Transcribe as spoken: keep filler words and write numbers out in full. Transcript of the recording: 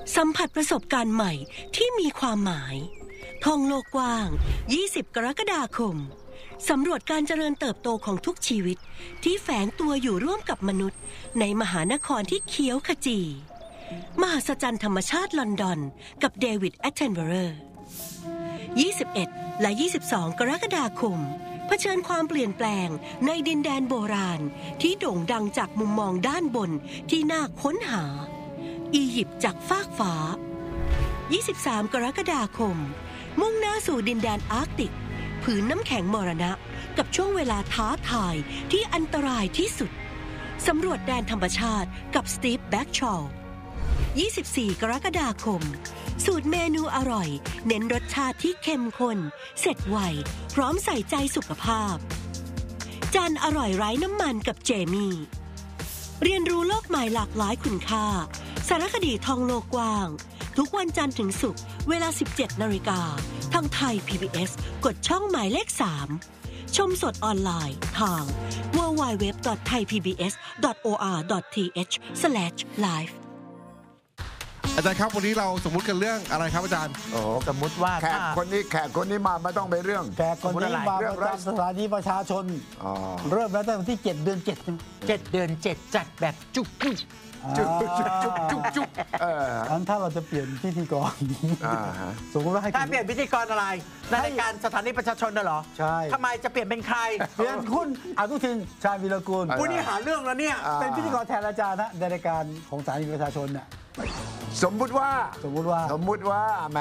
สัมผัสประสบการณ์ใหม่ที่มีความหมายท่องโลกกว้างยี่สิบกรกฎาคมสำรวจการเจริญเติบโตของทุกชีวิตที่แฝงตัวอยู่ร่วมกับมนุษย์ในมหานครที่เขียวขจีมหัศจรรย์ธรรมชาติลอนดอนกับเดวิดแอตเทนเบอร์ยี่สิบเอ็ดและยี่สิบสองกรกฎาคมเผชิญความเปลี่ยนแปลงในดินแดนโบราณที่โด่งดังจากมุมมองด้านบนที่น่าค้นหาอียิปต์จากฟากฟ้ายี่สิบสามกรกฎาคมมุ่งหน้าสู่ดินแดนอาร์กติกผืนน้ำแข็งมรณะกับช่วงเวลาท้าทายที่อันตรายที่สุดสำรวจแดนธรรมชาติกับสตีฟแบ็กชอลยี่สิบสี่กรกฎาคมสูตรเมนูอร่อยเน้นรสชาติที่เข้มข้นเสร็จไวพร้อมใส่ใจสุขภาพจานอร่อยไร้น้ำมันกับเจมี่เรียนรู้โลกใหม่หลากหลายคุณค่าสารคดีท่องโลกกว้างทุกวันจันทร์ถึงศุกร์เวลา สิบเจ็ดนาฬิกาทางไทย พี บี เอส กดช่องหมายเลขสามชมสดออนไลน์ทาง ดับเบิลยู ดับเบิลยู ดับเบิลยู ดอท ไทย พี บี เอส ดอท โอ อาร์ ดอท ที เอช สแลช ไลฟ์อาจารย์ครับวันนี้เราสมมุติกันเรื่องอะไรครับอาจารย์โอ้สมมุติว่าแขกคนนี้แขกคนนี้มาไม่ต้องไปเรื่องแขกคนนี้มาประจำสถานีประชาชนเริ่มแล้วตั้งแต่ที่เจ็ดเดือนเจ็ดเจ็ดเดือนเจ็ดจัดแบบจุกจุกจุกจุกจุกจุกจุกเอออันถ้าเราจะเปลี่ยนพิธีกรสมมติว่าให้ถ้าเปลี่ยนพิธีกรอะไรในรายการสถานีประชาชนน่ะเหรอใช่ทำไมจะเปลี่ยนเป็นใครเปลี่ยนคุณอนุทินชาญวีรกูลคุณนี่หาเรื่องแล้วเนี่ยเป็นพิธีกรแทนอาจารย์นะในรายการของสถานีประชาชนเนี่ยสมมุติว่าสมมุติว่าสมมุติว่า